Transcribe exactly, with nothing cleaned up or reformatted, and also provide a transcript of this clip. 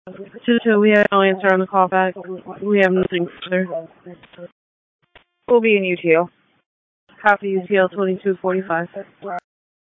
Two two, we have no answer on the call back. We have nothing further. We'll be in U T L. Copy U T L twenty-two forty-five.